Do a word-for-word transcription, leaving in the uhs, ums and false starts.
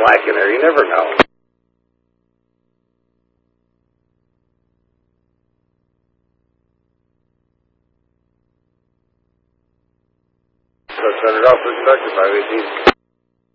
black in there. You never know. So set it off for inspector, five eighteen.